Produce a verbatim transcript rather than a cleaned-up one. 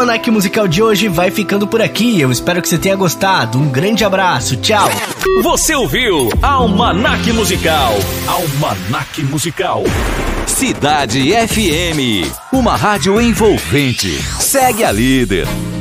Almanac Musical de hoje vai ficando por aqui. Eu espero que você tenha gostado. Um grande abraço, tchau. Você ouviu Almanac Musical. Almanac Musical. Cidade F M, uma rádio envolvente. Segue a líder.